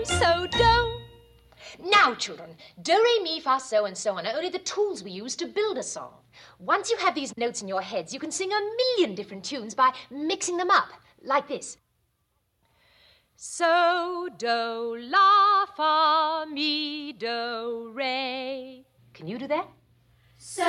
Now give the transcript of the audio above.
so, do. Now, children, do, re, mi, fa, so, and so on are only the tools we use to build a song. Once you have these notes in your heads, you can sing a million different tunes by mixing them up, like this. So, do, la, fa, mi, do, re. Can you do that?